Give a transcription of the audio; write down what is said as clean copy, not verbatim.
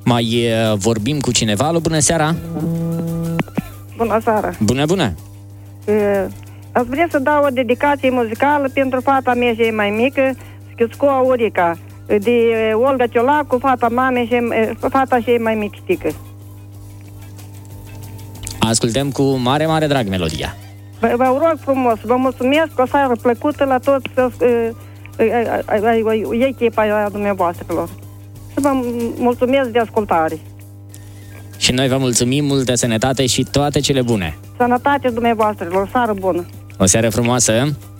Mai vorbim cu cineva? Alo, bună seara! Bună seara! Bună! Aș vrea să dau o dedicație muzicală pentru fata mea și mai mică, Schițcoa Urica, de Olga Ciolacu, fata și mai mictică. Ascultăm cu mare drag melodia. Vă rog frumos, vă mulțumesc, o seară plăcută la toți echipa aia dumneavoastră. Și vă mulțumesc de ascultare. Și noi vă mulțumim, multă sănătate și toate cele bune. Sănătate dumneavoastră, o seară bună. O seară frumoasă.